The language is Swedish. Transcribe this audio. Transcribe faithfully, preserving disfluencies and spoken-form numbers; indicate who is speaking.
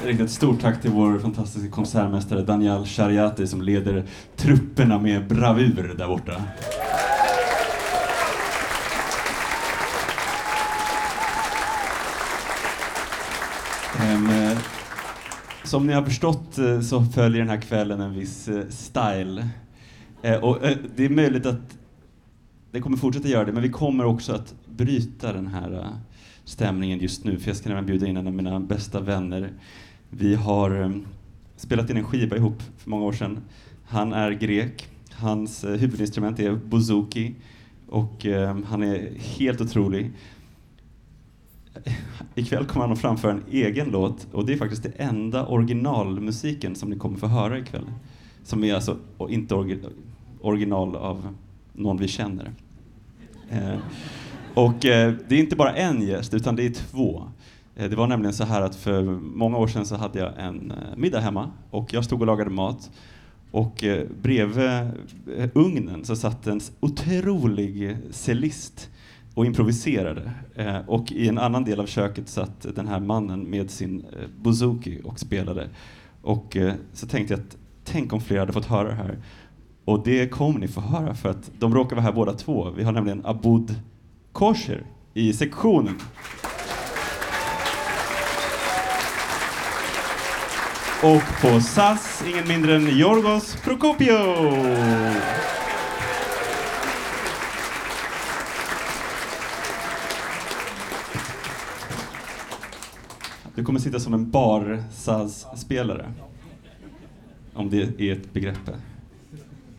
Speaker 1: riktigt stort tack till vår fantastiska konsertmästare Daniel Shariati som leder trupperna med bravur där borta. Um, som ni har förstått så följer den här kvällen en viss style. Uh, och uh, det är möjligt att det kommer fortsätta göra det, men vi kommer också att bryta den här uh, stämningen just nu. För jag ska nämligen bjuda in en av mina bästa vänner. Vi har um, spelat in en skiva ihop för många år sedan. Han är grek. Hans uh, huvudinstrument är bouzouki. Och um, han är helt otrolig. Ikväll kommer han att framföra en egen låt. Och det är faktiskt det enda originalmusiken som ni kommer få höra ikväll. Som är alltså inte orgi- original av någon vi känner. Eh, och eh, det är inte bara en gäst, utan det är två. Eh, det var nämligen så här att för många år sedan så hade jag en eh, middag hemma. Och jag stod och lagade mat. Och eh, bredvid eh, ugnen så satt en otrolig cellist och improviserade. Eh, och i en annan del av köket satt den här mannen med sin eh, bouzouki och spelade. Och eh, så tänkte jag att tänk om fler hade fått höra det här. Och det kommer ni få höra för att de råkar vara här båda två. Vi har nämligen Abud Kosher i sektionen. Och på saz ingen mindre än Yorgos Prokopio. Du kommer sitta som en bar saz-spelare. Om det är ett begrepp.